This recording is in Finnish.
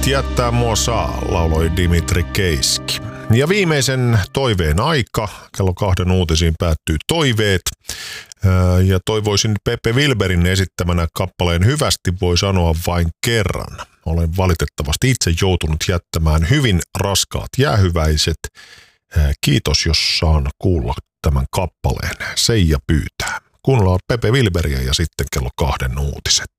Jättää mua saa, lauloi Dimitri Keiski. Ja viimeisen toiveen aika, kello 2 uutisiin päättyy toiveet. Ja toivoisin Pepe Wilberin esittämänä kappaleen Hyvästi voi sanoa vain kerran. Olen valitettavasti itse joutunut jättämään hyvin raskaat jäähyväiset. Kiitos, jos saan kuulla tämän kappaleen. Seija pyytää. Kuunnellaan Pepe Wilberiä ja sitten kello 2 uutiset.